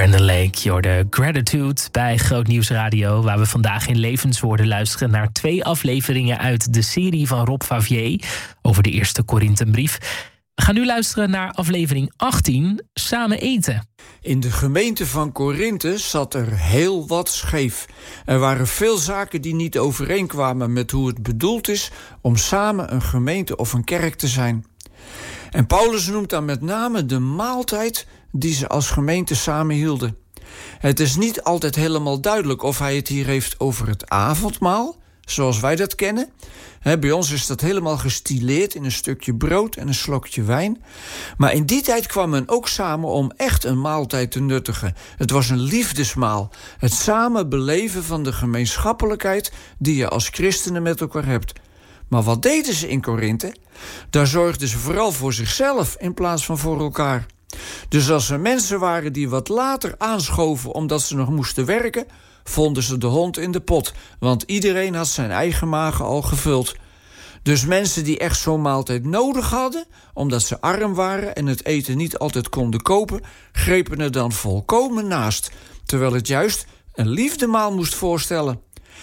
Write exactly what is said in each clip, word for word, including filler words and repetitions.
Brandon Lake, je hoorde Gratitude bij Groot Nieuws Radio, waar we vandaag in Levenswoorden luisteren naar twee afleveringen uit de serie van Rob Favier over de eerste Korintenbrief. We gaan nu luisteren naar aflevering achttien, Samen eten. In de gemeente van Korinthe zat er heel wat scheef. Er waren veel zaken die niet overeenkwamen met hoe het bedoeld is om samen een gemeente of een kerk te zijn. En Paulus noemt dan met name de maaltijd die ze als gemeente samen hielden. Het is niet altijd helemaal duidelijk of hij het hier heeft over het avondmaal, zoals wij dat kennen. He, bij ons is dat helemaal gestileerd in een stukje brood en een slokje wijn. Maar in die tijd kwam men ook samen om echt een maaltijd te nuttigen. Het was een liefdesmaal. Het samen beleven van de gemeenschappelijkheid die je als christenen met elkaar hebt. Maar wat deden ze in Korinthe? Daar zorgden ze vooral voor zichzelf in plaats van voor elkaar. Dus als er mensen waren die wat later aanschoven omdat ze nog moesten werken, vonden ze de hond in de pot, want iedereen had zijn eigen magen al gevuld. Dus mensen die echt zo'n maaltijd nodig hadden, omdat ze arm waren en het eten niet altijd konden kopen, grepen er dan volkomen naast, terwijl het juist een liefdemaal moest voorstellen.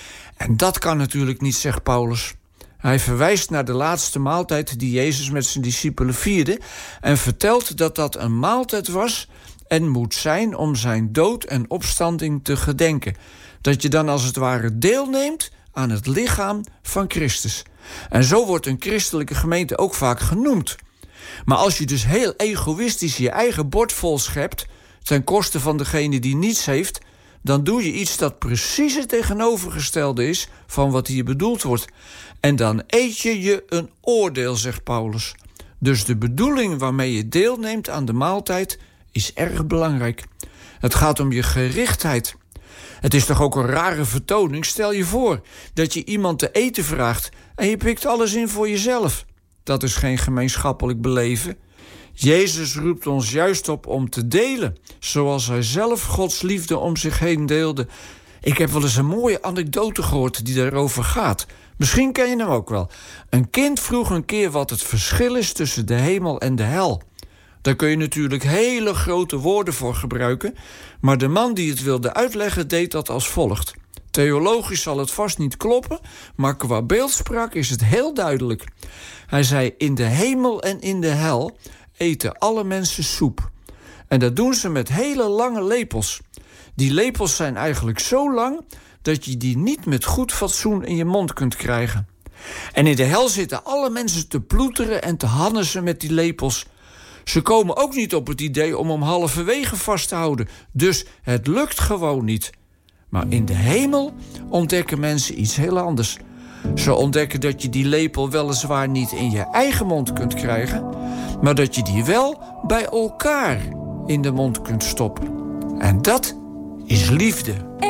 En dat kan natuurlijk niet, zegt Paulus. Hij verwijst naar de laatste maaltijd die Jezus met zijn discipelen vierde en vertelt dat dat een maaltijd was en moet zijn om zijn dood en opstanding te gedenken. Dat je dan als het ware deelneemt aan het lichaam van Christus. En zo wordt een christelijke gemeente ook vaak genoemd. Maar als je dus heel egoïstisch je eigen bord vol schept ten koste van degene die niets heeft, dan doe je iets dat precies het tegenovergestelde is van wat hier bedoeld wordt. En dan eet je je een oordeel, zegt Paulus. Dus de bedoeling waarmee je deelneemt aan de maaltijd is erg belangrijk. Het gaat om je gerichtheid. Het is toch ook een rare vertoning? Stel je voor dat je iemand te eten vraagt en je pikt alles in voor jezelf. Dat is geen gemeenschappelijk beleven. Jezus roept ons juist op om te delen, zoals hij zelf Gods liefde om zich heen deelde. Ik heb wel eens een mooie anekdote gehoord die daarover gaat. Misschien ken je hem ook wel. Een kind vroeg een keer wat het verschil is tussen de hemel en de hel. Daar kun je natuurlijk hele grote woorden voor gebruiken, maar de man die het wilde uitleggen deed dat als volgt. Theologisch zal het vast niet kloppen, maar qua beeldspraak is het heel duidelijk. Hij zei: in de hemel en in de hel eten alle mensen soep. En dat doen ze met hele lange lepels. Die lepels zijn eigenlijk zo lang dat je die niet met goed fatsoen in je mond kunt krijgen. En in de hel zitten alle mensen te ploeteren en te hannezen met die lepels. Ze komen ook niet op het idee om hem halverwege vast te houden. Dus het lukt gewoon niet. Maar in de hemel ontdekken mensen iets heel anders. Ze ontdekken dat je die lepel weliswaar niet in je eigen mond kunt krijgen, maar dat je die wel bij elkaar in de mond kunt stoppen. En dat is liefde.